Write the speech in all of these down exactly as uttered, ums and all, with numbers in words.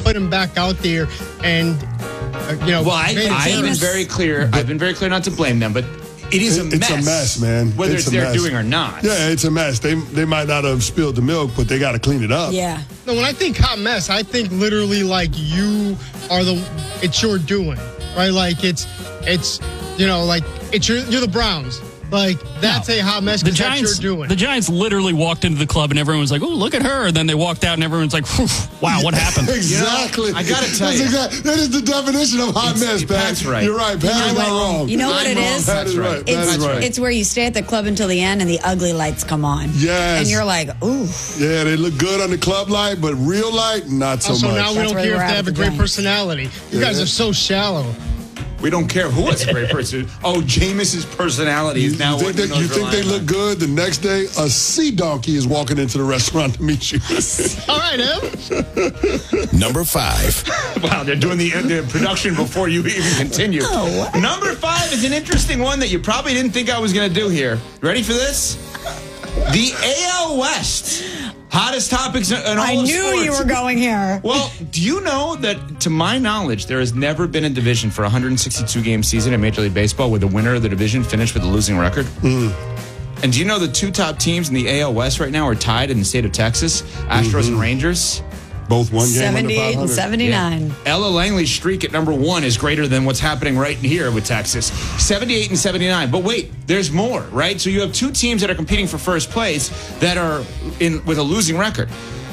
put him back out there and, uh, you know. Well, I, I've been very clear. I've been very clear not to blame them, but it is a mess. It's a mess, man. Whether it's it's they're doing or not. Yeah, it's a mess. They they might not have spilled the milk, but they got to clean it up. Yeah. No, when I think hot mess, I think literally like you are the, it's your doing, right? Like it's, it's, you know, like it's your, you're the Browns. Like, that's no. a hot mess because that's your doing. The Giants literally walked into the club and everyone was like, oh, look at her. And then they walked out and everyone's like, wow, what happened? Exactly. You know, I got to tell that's you. Exactly, that is the definition of hot it's, mess, Pat. That's right. You're right. Pat is not wrong. You know what I'm it wrong. is? Pat is right. It's, Pat is right. It's where you stay at the club until the end and the ugly lights come on. Yes. And you're like, ooh. Yeah, they look good on the club light, but real light, not so oh, so much. So now we That's don't care if they have a great Giants. personality. You yeah. guys are so shallow. We don't care who has a great person. Oh, Jameis's personality is now. You think, they, you think they look good? The next day, a sea donkey is walking into the restaurant to meet you. All right, Em. Number five. Wow, they're doing the, the production before you even continue. Oh, Number five is an interesting one that you probably didn't think I was going to do here. Ready for this? The A L West. Hottest topics in all I of knew sports. you were going here. Well, do you know that, to my knowledge, there has never been a division for a one hundred sixty-two game season in Major League Baseball where the winner of the division finished with a losing record? Mm. And do you know the two top teams in the A L West right now are tied in the state of Texas? Astros mm-hmm. and Rangers. Both one game seventy-eight and seventy-nine. Yeah. Ella Langley's streak at number one is greater than what's happening right here with Texas. seventy-eight and seventy-nine. But wait, there's more, right? So you have two teams that are competing for first place that are in with a losing record.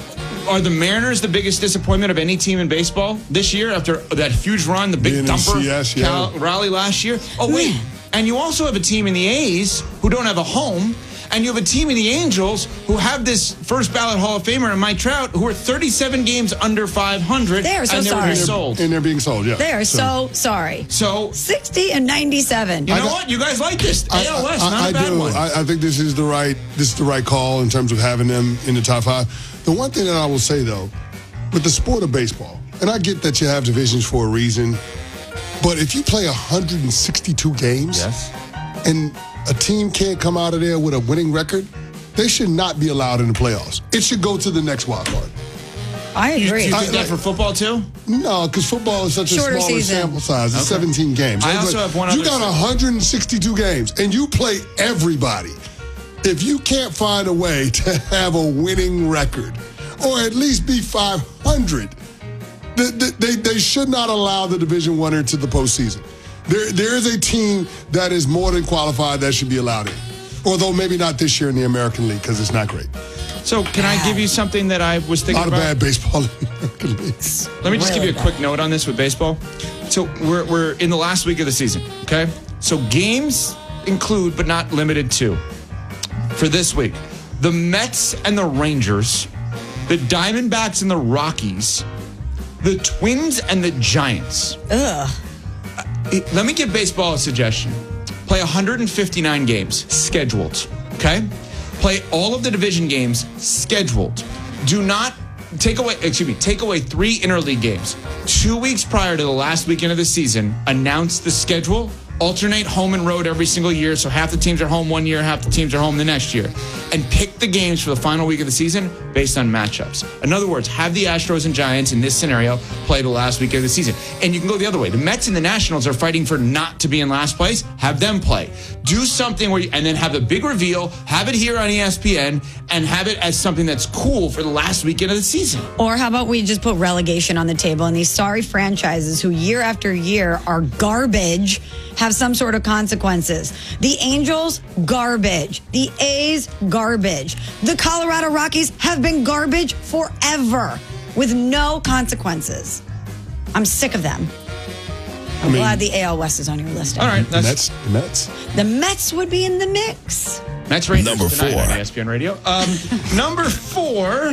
Are the Mariners the biggest disappointment of any team in baseball this year after that huge run, the big the dumper N C S, yeah. Cal- rally last year? Oh, wait. And you also have a team in the A's who don't have a home. And you have a team in the Angels who have this first ballot Hall of Famer in Mike Trout who are thirty-seven games under five hundred. They are so and they're sorry. being sold. And they're being sold, yeah. They are so, so sorry. So sixty and ninety-seven. You know got, what? You guys like this. I, A L West, I, not I, a bad do. one. I, I think this is the right this is the right call in terms of having them in the top five. The one thing that I will say though, with the sport of baseball, and I get that you have divisions for a reason, but if you play one hundred sixty-two games yes. and a team can't come out of there with a winning record, they should not be allowed in the playoffs. It should go to the next wild card. I agree. Do you I- think that like- for football too? No, because football is such Shorter a smaller season. sample size. It's Okay. seventeen games. I It's also like, have one You other got thing. one hundred sixty-two games, and you play everybody. If you can't find a way to have a winning record, or at least be five hundred, they, they, they should not allow the Division One into the postseason. There, there is a team that is more than qualified that should be allowed in. Although maybe not this year in the American League because it's not great. So can I give you something that I was A thinking lot of about? bad baseball in the American League. Let me just Really give you a quick note on this with baseball. So we're, we're in the last week of the season, okay? So games include, but not limited to, for this week, the Mets and the Rangers, the Diamondbacks and the Rockies, the Twins and the Giants. Ugh. Let me give baseball a suggestion. Play one hundred fifty-nine games, scheduled, okay? Play all of the division games, scheduled. Do not take away, excuse me, take away three interleague games. Two weeks prior to the last weekend of the season, announce the schedule, alternate home and road every single year, so half the teams are home one year, half the teams are home the next year, and pick the games for the final week of the season based on matchups. In other words, have the Astros and Giants in this scenario play the last week of the season. And you can go the other way. The Mets and the Nationals are fighting for not to be in last place. Have them play. Do something where you, and then have a big reveal, have it here on E S P N, and have it as something that's cool for the last weekend of the season. Or how about we just put relegation on the table and these sorry franchises who year after year are garbage have some sort of consequences. The Angels, garbage. The A's, garbage. The Colorado Rockies have been garbage forever with no consequences. I'm sick of them. I'm I mean, glad the A L West is on your list. All right. The That's Mets, the Mets. The Mets would be in the mix. Mets Rangers Number tonight four. on E S P N Radio. Um, number four,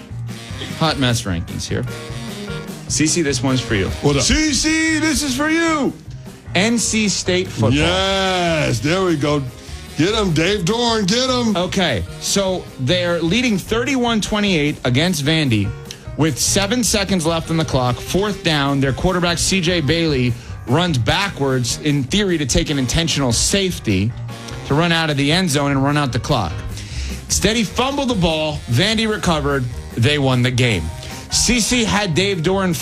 hot Mets rankings here. Cece, this one's for you. What up? Cece, this is for you. N C State football. Yes, there we go. Get him, Dave Dorn, get him. Okay, so they're leading thirty-one twenty-eight against Vandy with seven seconds left on the clock. Fourth down, their quarterback C J Bailey runs backwards, in theory, to take an intentional safety to run out of the end zone and run out the clock. Instead, he fumbled the ball. Vandy recovered. They won the game. C C had Dave Dorn